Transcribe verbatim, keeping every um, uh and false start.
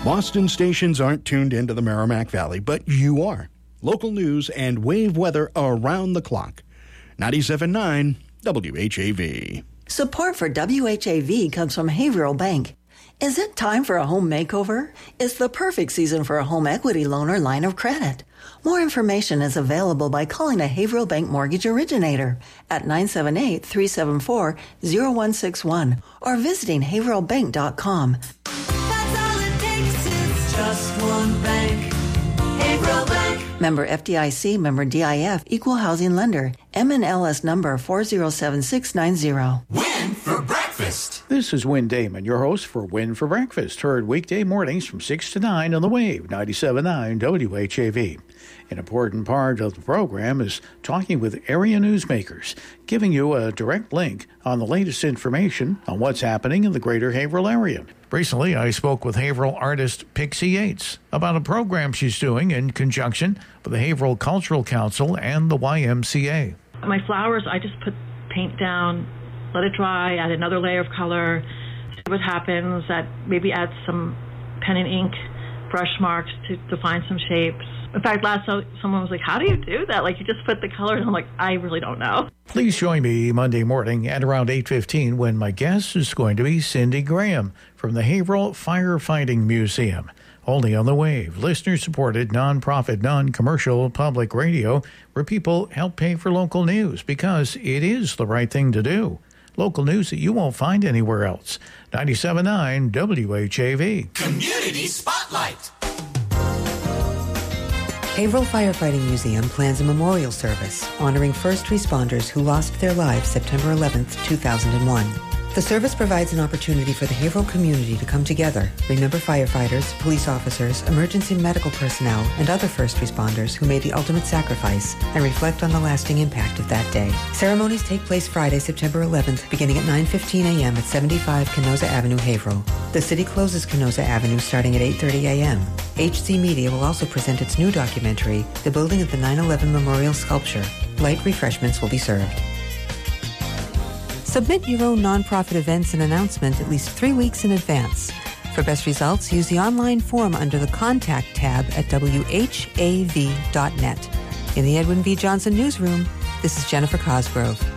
Boston stations aren't tuned into the Merrimack Valley, but you are. Local news and wave weather around the clock. ninety-seven point nine W H A V. Support for W H A V comes from Haverhill Bank. Is it time for a home makeover? It's the perfect season for a home equity loan or line of credit. More information is available by calling a Haverhill Bank mortgage originator at nine seven eight, three seven four, zero one six one or visiting haverhill bank dot com. That's all it takes is just one bank. Haverhill Bank. Member F D I C, member D I F, equal housing lender. M N L S number four zero seven six nine zero. Win for breakfast. This is Win Damon, your host for Win for Breakfast, heard weekday mornings from six to nine on the Wave, ninety-seven point nine W H A V. An important part of the program is talking with area newsmakers, giving you a direct link on the latest information on what's happening in the greater Haverhill area. Recently, I spoke with Haverhill artist Pixie Yates about a program she's doing in conjunction with the Haverhill Cultural Council and the Y M C A. My flowers, I just put paint down, let it dry, add another layer of color, see what happens, add, maybe add some pen and ink brush marks to define some shapes. In fact, last so someone was like, how do you do that? Like, you just put the color, and I'm like, I really don't know. Please join me Monday morning at around eight fifteen when my guest is going to be Cindy Graham from the Haverhill Firefighting Museum. Only on the Wave, listener-supported, non-profit, non-commercial public radio where people help pay for local news because it is the right thing to do. Local news that you won't find anywhere else. ninety-seven point nine W H A V. Community Spotlight. Haverhill Firefighting Museum plans a memorial service honoring first responders who lost their lives September eleventh, two thousand one. The service provides an opportunity for the Haverhill community to come together, remember firefighters, police officers, emergency medical personnel, and other first responders who made the ultimate sacrifice, and reflect on the lasting impact of that day. Ceremonies take place Friday, September eleventh, beginning at nine fifteen a.m. at seventy-five Canosa Avenue, Haverhill. The city closes Canosa Avenue starting at eight thirty a.m. H C Media will also present its new documentary, The Building of the nine eleven Memorial Sculpture. Light refreshments will be served. Submit your own nonprofit events and announcement at least three weeks in advance. For best results, use the online form under the Contact tab at W H A V dot net. In the Edwin V. Johnson Newsroom, this is Jennifer Cosgrove.